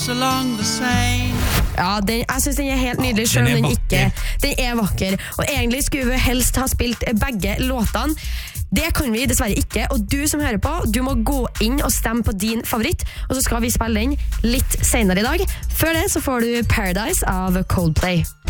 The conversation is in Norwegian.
along the Seine. Ja, jeg synes den helt nydelig, selv om den er vakker. Og egentlig skulle vi helst ha spilt begge låtene. Det kan vi dessverre ikke, og du som hører på, du må gå inn og stemme på din favoritt, og så skal vi spille den litt senere i dag. Før det så får du Paradise av Coldplay.